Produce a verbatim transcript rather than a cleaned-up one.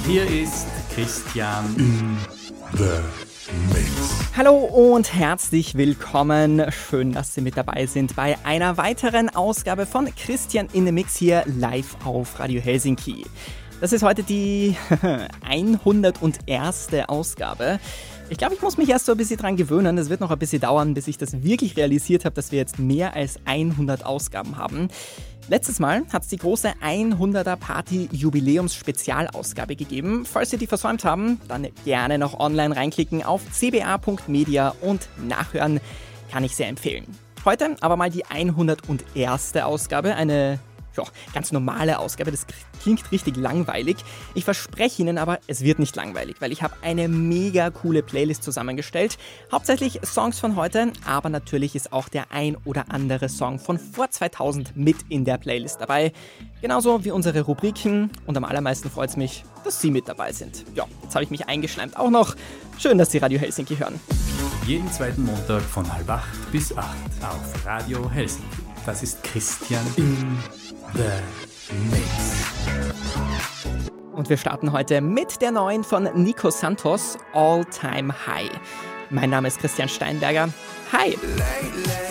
Hier ist Christian in The Mix. Hallo und herzlich willkommen. Schön, dass Sie mit dabei sind bei einer weiteren Ausgabe von Christian in the Mix hier live auf Radio Helsinki. Das ist heute die hunderterste Ausgabe. Ich glaube, ich muss mich erst so ein bisschen dran gewöhnen. Es wird noch ein bisschen dauern, bis ich das wirklich realisiert habe, dass wir jetzt mehr als hundert Ausgaben haben. Letztes Mal hat es die große hunderter Party-Jubiläums-Spezialausgabe gegeben. Falls Sie die versäumt haben, dann gerne noch online reinklicken auf c b a punkt media und nachhören, kann ich sehr empfehlen. Heute aber mal die hunderterste Ausgabe, eine ja, ganz normale Ausgabe. Das klingt richtig langweilig. Ich verspreche Ihnen aber, es wird nicht langweilig, weil ich habe eine mega coole Playlist zusammengestellt. Hauptsächlich Songs von heute, aber natürlich ist auch der ein oder andere Song von vor zweitausend mit in der Playlist dabei. Genauso wie unsere Rubriken und am allermeisten freut es mich, dass Sie mit dabei sind. Ja, jetzt habe ich mich eingeschleimt auch noch. Schön, dass Sie Radio Helsinki hören. jeden zweiten Montag von halb acht bis acht auf Radio Helsinki. Das ist Christian in The Mix. Und wir starten heute mit der neuen von Nico Santos, All Time High. Mein Name ist Christian Steinberger. Hi!